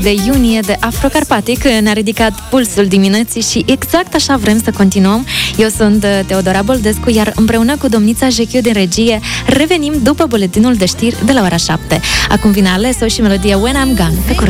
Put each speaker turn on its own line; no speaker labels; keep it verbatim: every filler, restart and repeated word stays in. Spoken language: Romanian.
de iunie de Afrocarpatic ne-a ridicat pulsul dimineții și exact așa vrem să continuăm. Eu sunt Teodora Boldescu, iar împreună cu domnița Jechiu din regie revenim după buletinul de știri de la ora șapte. Acum vine ales-o și melodia When I'm Gone pe Corus.